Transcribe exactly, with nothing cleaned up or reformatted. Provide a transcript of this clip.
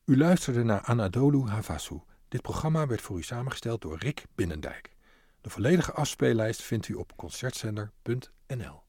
U luisterde naar Anadolu Havasu. Dit programma werd voor u samengesteld door Rick Binnendijk. De volledige afspeellijst vindt u op concertzender punt n l.